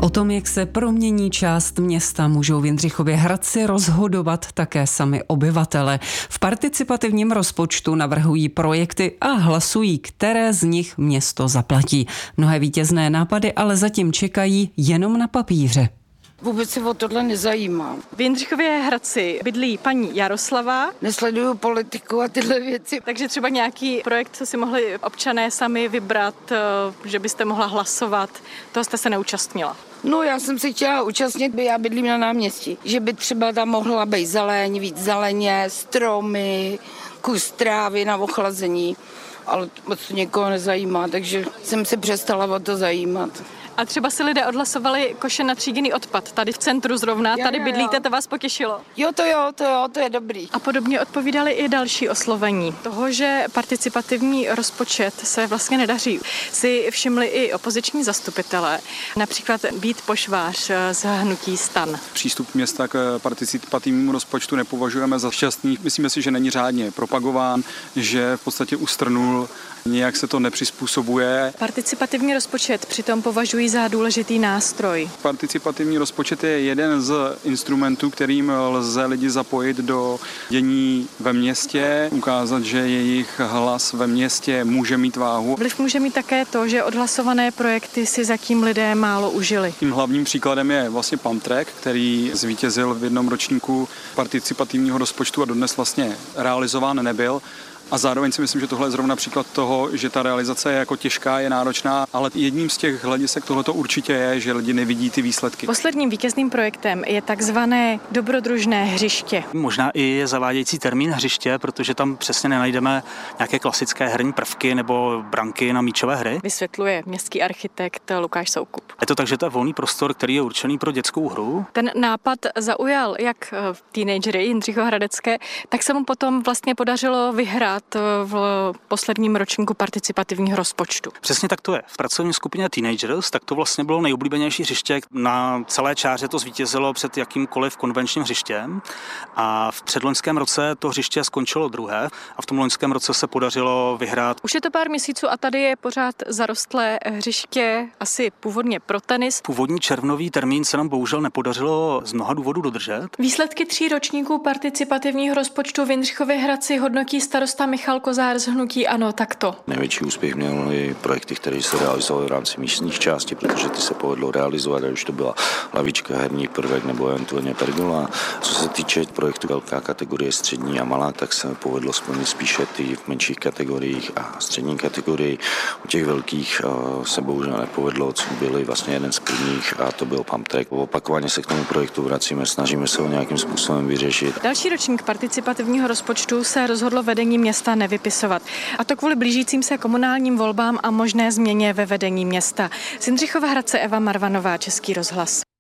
O tom, jak se promění část města, můžou v Jindřichově Hradci rozhodovat také sami obyvatele. V participativním rozpočtu navrhují projekty a hlasují, které z nich město zaplatí. Mnohé vítězné nápady ale zatím čekají jenom na papíře. Vůbec se o tohle nezajímám. V Jindřichově Hradci bydlí paní Jaroslava. Nesleduju politiku a tyhle věci. Takže třeba nějaký projekt, co si mohli občané sami vybrat, že byste mohla hlasovat, toho jste se neúčastnila. No, já jsem se chtěla účastnit, já bydlím na náměstí, že by třeba tam mohla být zeleň, víc zeleně, stromy, kus trávy na ochlazení, ale moc to někoho nezajímá, takže jsem se přestala o to zajímat. A třeba si lidé odhlasovali koše na tříděný odpad, tady v centru zrovna, tady bydlíte, to vás potěšilo? Jo, to je dobrý. A podobně odpovídali i další oslovení. Toho, že participativní rozpočet se vlastně nedaří, si všimli i opoziční zastupitelé, například Vít Pošvář z hnutí STAN. Přístup města k participativnímu rozpočtu nepovažujeme za šťastný. Myslíme si, že není řádně propagován, že v podstatě ustrnul, nějak se to nepřizpůsobuje. Participativní rozpočet přitom považují za důležitý nástroj. Participativní rozpočet je jeden z instrumentů, kterým lze lidi zapojit do dění ve městě, ukázat, že jejich hlas ve městě může mít váhu. Vliv může mít také to, že odhlasované projekty si zatím lidé málo užili. Tím hlavním příkladem je vlastně Pump Track, který zvítězil v jednom ročníku participativního rozpočtu a dodnes vlastně realizován nebyl. A zároveň si myslím, že tohle je zrovna příklad toho, že ta realizace je jako těžká, je náročná, ale jedním z těch hledisek tohleto určitě je, že lidi nevidí ty výsledky. Posledním vítězným projektem je takzvané dobrodružné hřiště. Možná i je zavádějící termín hřiště, protože tam přesně nenajdeme nějaké klasické herní prvky nebo branky na míčové hry. Vysvětluje městský architekt Lukáš Soukup. Je to tak, že to je volný prostor, který je určený pro dětskou hru. Ten nápad zaujal jak teenagery Jindřichohradecké, tak se mu potom vlastně podařilo vyhrát v posledním ročníku participativního rozpočtu. Přesně tak to je. V pracovní skupině Teenagers tak to vlastně bylo nejoblíbenější hřiště. Na celé čáře to zvítězilo před jakýmkoliv konvenčním hřištěm a v předloňském roce to hřiště skončilo druhé a v tom loňském roce se podařilo vyhrát. Už je to pár měsíců a tady je pořád zarostlé hřiště, asi původně pro tenis. Původní červnový termín se nám bohužel nepodařilo z mnoha důvodů dodržet. Výsledky 3 ročníků participativního rozpočtu v Jindřichově Hradci hodnotí starosta Michal Kozár z hnutí ANO takto. Největší úspěch měly projekty, které se realizovaly v rámci místních částí, protože ty se povedlo realizovat, ať už to byla lavička, herní prvek nebo eventuálně pergola. Co se týče projektu velká kategorie, střední a malá, tak se povedlo splnit spíše ty v menších kategoriích a střední kategorii. U těch velkých se bohužel nepovedlo, co byly vlastně jeden z prvních a to byl Pump Track. Opakovaně se k tomu projektu vracíme, snažíme se ho nějakým způsobem vyřešit. Další ročník participativního rozpočtu se rozhodlo vedení města nevypisovat. A to kvůli blížícím se komunálním volbám a možné změně ve vedení města. Z Jindřichova Hradce Eva Marvanová, Český rozhlas.